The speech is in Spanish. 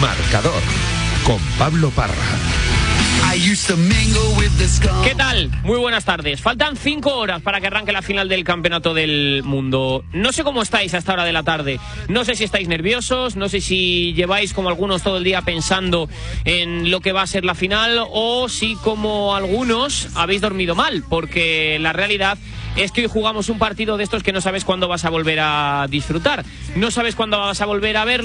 Marcador con Pablo Parra. ¿Qué tal? Muy buenas tardes. Faltan 5 horas para que arranque la final del Campeonato del Mundo. No sé cómo estáis a esta hora de la tarde. No sé si estáis nerviosos, no sé si lleváis como algunos todo el día pensando en lo que va a ser la final, o si como algunos habéis dormido mal, porque la realidad es que hoy jugamos un partido de estos que no sabes cuándo vas a volver a disfrutar. No sabes cuándo vas a volver a verlo.